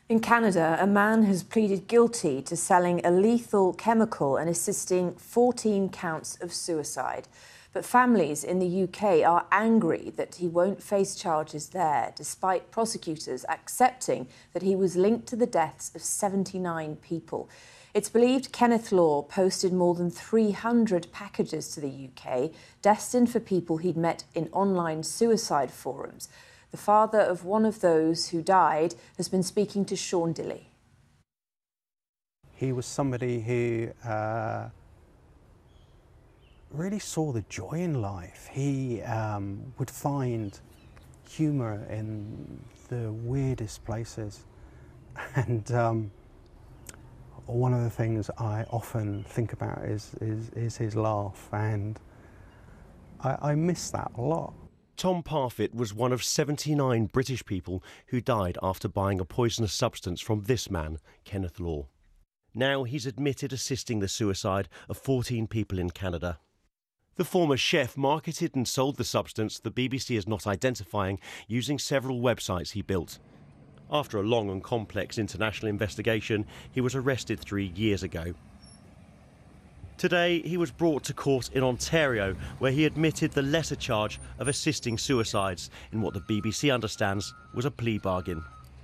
In Canada, a man has pleaded guilty to selling a lethal chemical and assisting 14 counts of suicide. But families in the UK are angry that he won't face charges there, despite prosecutors accepting that he was linked to the deaths of 79 people. It's believed Kenneth Law posted more than 300 packages to the UK, destined for people he'd met in online suicide forums. The father of one of those who died has been speaking to Sean Dilley. He was somebody who really saw the joy in life. He would find humour in the weirdest places. And one of the things I often think about is his laugh, and I miss that a lot. Tom Parfitt was one of 79 British people who died after buying a poisonous substance from this man, Kenneth Law. Now he's admitted assisting the suicide of 14 people in Canada. The former chef marketed and sold the substance the BBC is not identifying using several websites he built. After a long and complex international investigation, he was arrested 3 years ago. Today, he was brought to court in Ontario, where he admitted the lesser charge of assisting suicides in what the BBC understands was a plea bargain.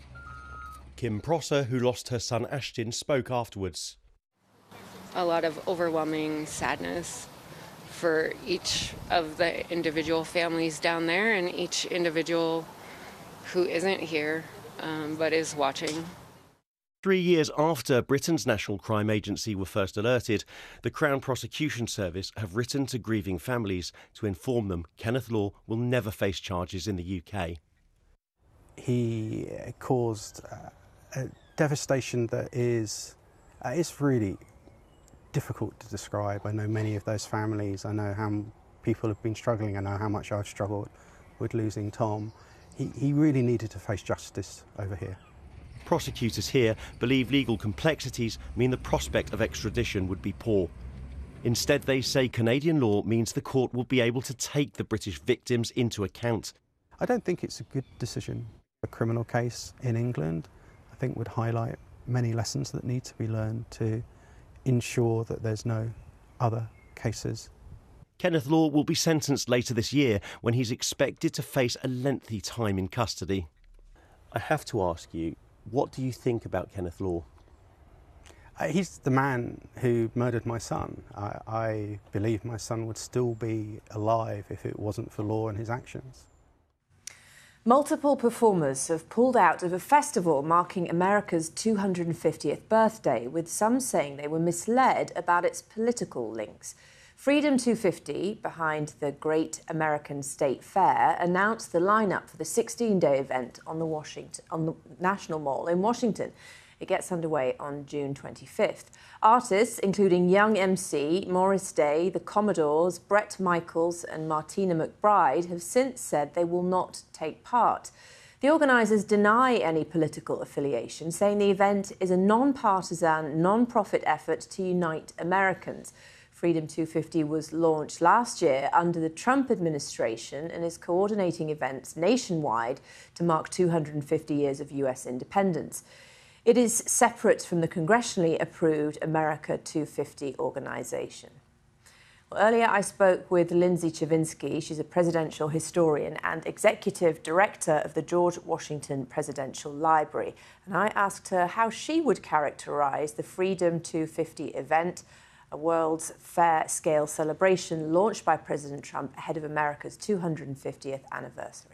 Kim Prosser, who lost her son Ashton, spoke afterwards. A lot of overwhelming sadness for each of the individual families down there and each individual who isn't here but is watching. 3 years after Britain's National Crime Agency were first alerted, the Crown Prosecution Service have written to grieving families to inform them Kenneth Law will never face charges in the UK. He caused a devastation that is really difficult to describe. I know many of those families. I know how people have been struggling. I know how much I've struggled with losing Tom. He really needed to face justice over here. Prosecutors here believe legal complexities mean the prospect of extradition would be poor. Instead, they say Canadian law means the court will be able to take the British victims into account. I don't think it's a good decision. A criminal case in England, I think, would highlight many lessons that need to be learned to ensure that there's no other cases. Kenneth Law will be sentenced later this year when he's expected to face a lengthy time in custody. I have to ask you, what do you think about Kenneth Law? He's the man who murdered my son. I believe my son would still be alive if it wasn't for Law and his actions. Multiple performers have pulled out of a festival marking America's 250th birthday, with some saying they were misled about its political links. Freedom 250, behind the Great American State Fair, announced the lineup for the 16-day event on the National Mall in Washington. It gets underway on June 25th. Artists, including Young MC, Morris Day, the Commodores, Bret Michaels and Martina McBride, have since said they will not take part. The organisers deny any political affiliation, saying the event is a non-partisan, non-profit effort to unite Americans. Freedom 250 was launched last year under the Trump administration and is coordinating events nationwide to mark 250 years of US independence. It is separate from the congressionally approved America 250 organisation. Well, earlier I spoke with Lindsay Chavinsky. She's a presidential historian and executive director of the George Washington Presidential Library. And I asked her how she would characterise the Freedom 250 event, a World's Fair-scale celebration launched by President Trump ahead of America's 250th anniversary.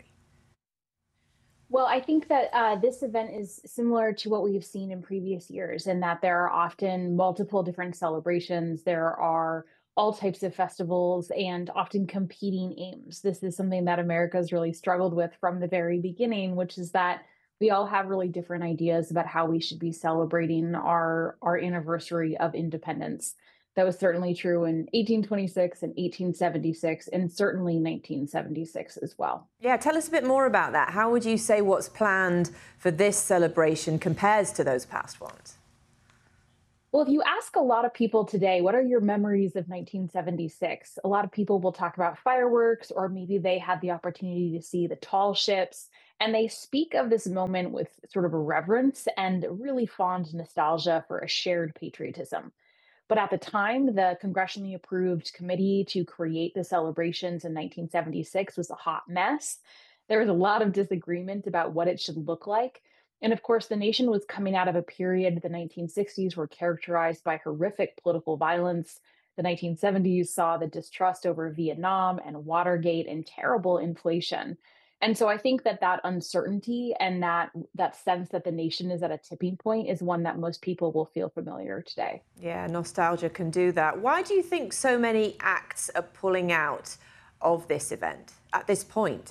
Well, I think that this event is similar to what we've seen in previous years, in that there are often multiple different celebrations. There are all types of festivals and often competing aims. This is something that America's really struggled with from the very beginning, which is that we all have really different ideas about how we should be celebrating our anniversary of independence. That was certainly true in 1826 and 1876, and certainly 1976 as well. Yeah, tell us a bit more about that. How would you say what's planned for this celebration compares to those past ones? Well, if you ask a lot of people today, what are your memories of 1976? A lot of people will talk about fireworks, or maybe they had the opportunity to see the tall ships And they speak of this moment with sort of a reverence and really fond nostalgia for a shared patriotism. But at the time, the congressionally approved committee to create the celebrations in 1976 was a hot mess. There was a lot of disagreement about what it should look like. And of course, the nation was coming out of a period, the 1960s were characterized by horrific political violence. The 1970s saw the distrust over Vietnam and Watergate and terrible inflation. And so I think that that uncertainty and that sense that the nation is at a tipping point is one that most people will feel familiar today. Yeah, nostalgia can do that. Why do you think so many acts are pulling out of this event at this point?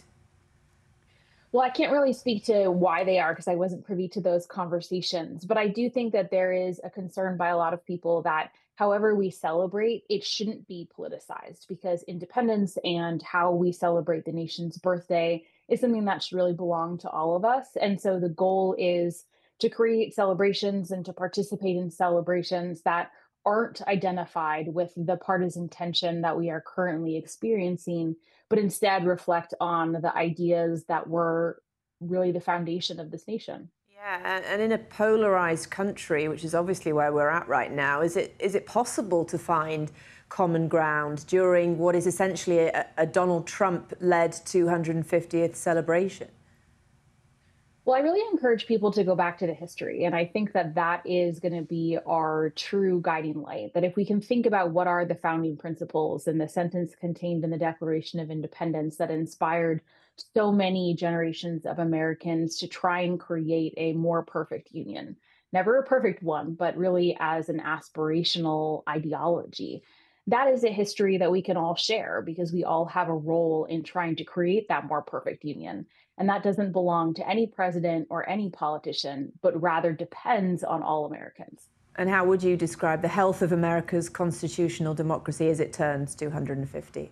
Well, I can't really speak to why they are because I wasn't privy to those conversations. But I do think that there is a concern by a lot of people that however we celebrate, it shouldn't be politicized because independence and how we celebrate the nation's birthday is something that should really belong to all of us. And so the goal is to create celebrations and to participate in celebrations that aren't identified with the partisan tension that we are currently experiencing, but instead reflect on the ideas that were really the foundation of this nation. Yeah, and in a polarized country, which is obviously where we're at right now, is it possible to find common ground during what is essentially a Donald Trump-led 250th celebration? Well, I really encourage people to go back to the history. And I think that that is going to be our true guiding light. That if we can think about what are the founding principles and the sentence contained in the Declaration of Independence that inspired so many generations of Americans to try and create a more perfect union, never a perfect one, but really as an aspirational ideology. That is a history that we can all share because we all have a role in trying to create that more perfect union. And that doesn't belong to any president or any politician, but rather depends on all Americans. And how would you describe the health of America's constitutional democracy as it turns 250?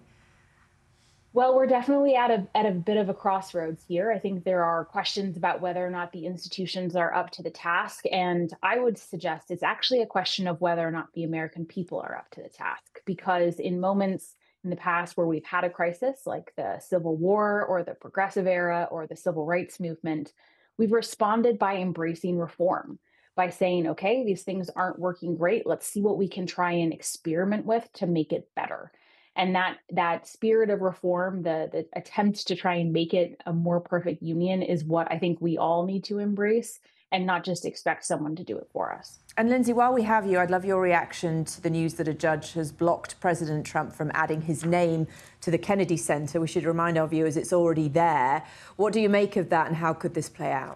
Well, we're definitely at a bit of a crossroads here. I think there are questions about whether or not the institutions are up to the task. And I would suggest it's actually a question of whether or not the American people are up to the task. Because in moments in the past where we've had a crisis, like the Civil War or the Progressive Era or the Civil Rights Movement, we've responded by embracing reform, by saying, okay, these things aren't working great. Let's see what we can try and experiment with to make it better. And that spirit of reform, the attempt to try and make it a more perfect union is what I think we all need to embrace and not just expect someone to do it for us. And Lindsay, while we have you, I'd love your reaction to the news that a judge has blocked President Trump from adding his name to the Kennedy Center. We should remind our viewers it's already there. What do you make of that and how could this play out?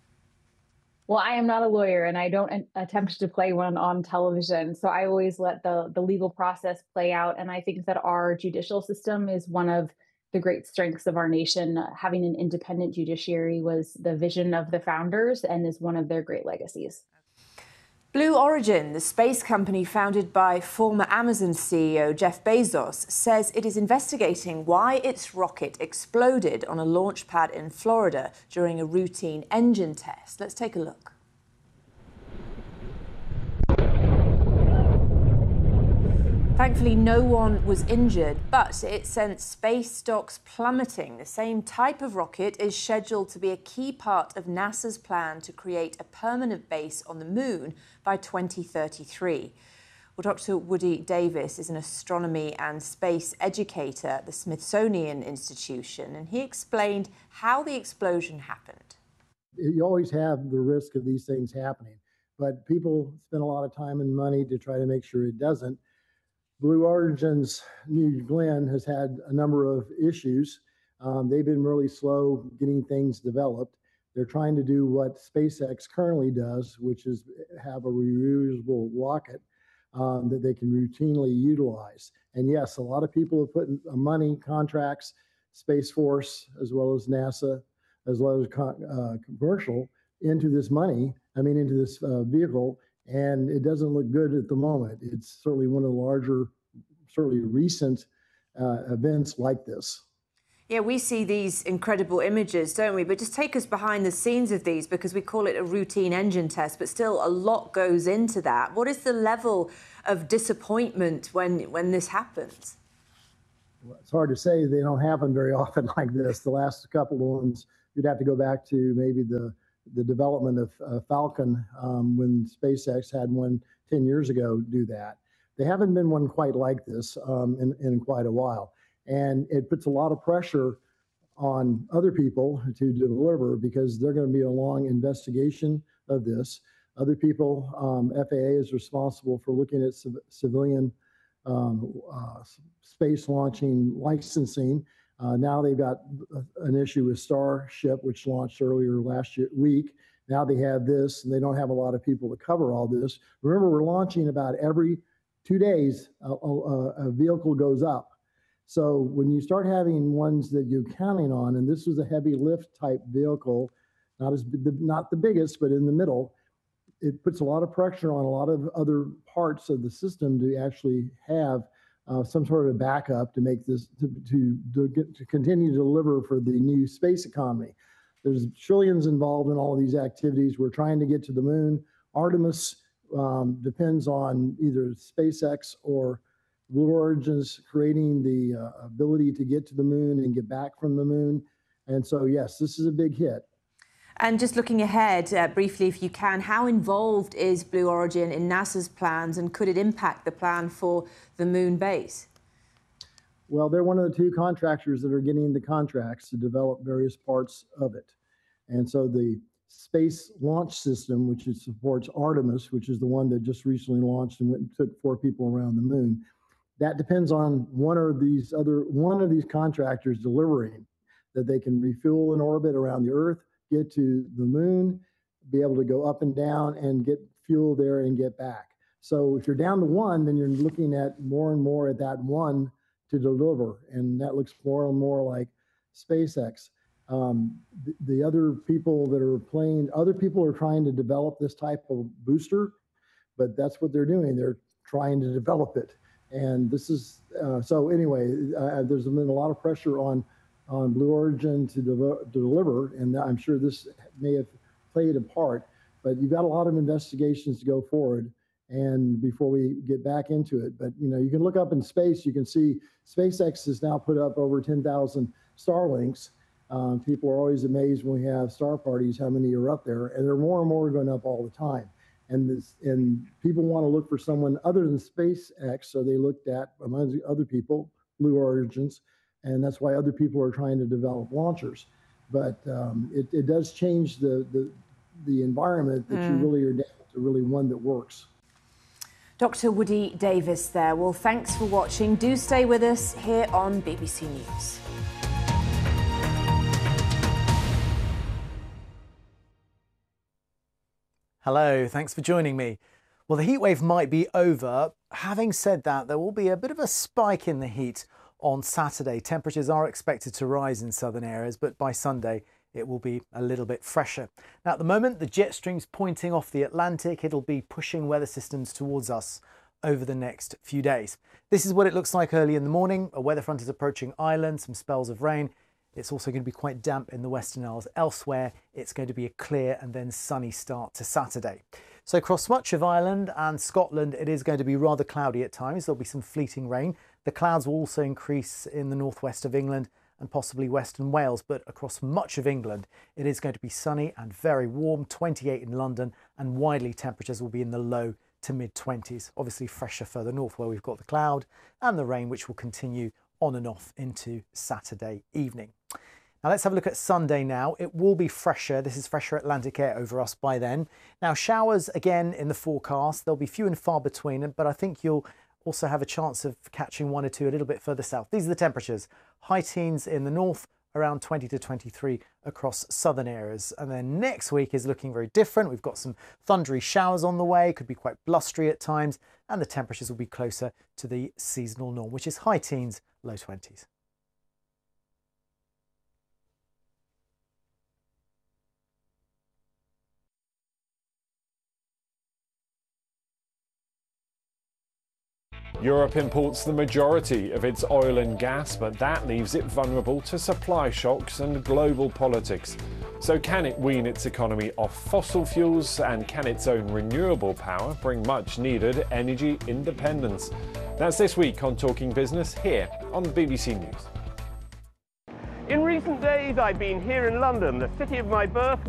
Well, I am not a lawyer and I don't attempt to play one on television. So I always let the legal process play out. And I think that our judicial system is one of the great strengths of our nation. Having an independent judiciary was the vision of the founders and is one of their great legacies. Blue Origin, the space company founded by former Amazon CEO Jeff Bezos, says it is investigating why its rocket exploded on a launch pad in Florida during a routine engine test. Let's take a look. Thankfully, no one was injured, but it sent space stocks plummeting. The same type of rocket is scheduled to be a key part of NASA's plan to create a permanent base on the moon by 2033. Well, Dr. Woody Davis is an astronomy and space educator at the Smithsonian Institution, and he explained how the explosion happened. You always have the risk of these things happening, but people spend a lot of time and money to try to make sure it doesn't. Blue Origin's New Glenn has had a number of issues. They've been really slow getting things developed. They're trying to do what SpaceX currently does, which is have a reusable rocket that they can routinely utilize. And yes, a lot of people have put money, contracts, Space Force, as well as NASA, as well as commercial, into this into this vehicle. And it doesn't look good at the moment. It's certainly one of the larger, certainly recent events like this. Yeah, we see these incredible images, don't we? But just take us behind the scenes of these, because we call it a routine engine test, but still a lot goes into that. What is the level of disappointment when this happens? Well, it's hard to say. They don't happen very often like this. The last couple of ones you'd have to go back to maybe the development of Falcon when SpaceX had one 10 years ago do that. They haven't been one quite like this in quite a while. And it puts a lot of pressure on other people to deliver because they're going to be a long investigation of this. Other people, FAA is responsible for looking at civilian space launching licensing. Now they've got an issue with Starship, which launched earlier last week. Now they have this, and they don't have a lot of people to cover all this. Remember, we're launching about every 2 days, a vehicle goes up. So when you start having ones that you're counting on, and this was a heavy lift type vehicle, not the biggest, but in the middle, it puts a lot of pressure on a lot of other parts of the system to actually have some sort of backup to make this to continue to deliver for the new space economy. There's trillions involved in all of these activities. We're trying to get to the moon. Artemis depends on either SpaceX or Blue Origin's creating the ability to get to the moon and get back from the moon. And so, yes, this is a big hit. And just looking ahead, briefly, if you can, how involved is Blue Origin in NASA's plans, and could it impact the plan for the moon base? Well, they're one of the two contractors that are getting the contracts to develop various parts of it. And so the Space Launch System, which supports Artemis, which is the one that just recently launched and took 4 people around the moon, that depends on one of these contractors delivering that they can refuel in orbit around the Earth, get to the moon, be able to go up and down and get fuel there and get back. So if you're down to one, then you're looking at more and more at that one to deliver. And that looks more and more like SpaceX. The other people that are playing, other people are trying to develop this type of booster, but that's what they're doing. They're trying to develop it. And this is, so anyway, there's been a lot of pressure on Blue Origin to deliver, and I'm sure this may have played a part, but you've got a lot of investigations to go forward and before we get back into it. But, you know, you can look up in space, you can see SpaceX has now put up over 10,000 Starlinks. People are always amazed when we have star parties, how many are up there, and there are more and more going up all the time. And people want to look for someone other than SpaceX, so they looked at, among other people, Blue Origins, and that's why other people are trying to develop launchers. But it does change the environment that you really are down to really one that works. Dr. Woody Davis there. Well, thanks for watching. Do stay with us here on BBC News. Hello, thanks for joining me. Well, the heatwave might be over. Having said that, there will be a bit of a spike in the heat on Saturday. Temperatures are expected to rise in southern areas, but by Sunday it will be a little bit fresher. Now, at the moment, the jet stream's pointing off the Atlantic. It'll be pushing weather systems towards us over the next few days. This is what it looks like early in the morning. A weather front is approaching Ireland, some spells of rain. It's also going to be quite damp in the Western Isles. Elsewhere, it's going to be a clear and then sunny start to Saturday. So across much of Ireland and Scotland, it is going to be rather cloudy at times. There'll be some fleeting rain. The clouds will also increase in the northwest of England and possibly Western Wales, but across much of England, it is going to be sunny and very warm, 28 in London, and widely temperatures will be in the low to mid-20s. Obviously fresher further north where we've got the cloud and the rain, which will continue on and off into Saturday evening. Now let's have a look at Sunday now. It will be fresher. This is fresher Atlantic air over us by then. Now showers again in the forecast. They'll be few and far between, but I think you'll also have a chance of catching one or two a little bit further south. These are the temperatures. High teens in the north, around 20 to 23 across southern areas. And then next week is looking very different. We've got some thundery showers on the way, could be quite blustery at times, and the temperatures will be closer to the seasonal norm, which is high teens, low 20s. Europe imports the majority of its oil and gas, but that leaves it vulnerable to supply shocks and global politics. So can it wean its economy off fossil fuels, and can its own renewable power bring much needed energy independence? That's this week on Talking Business here on BBC News. In recent days, I've been here in London, the city of my birth,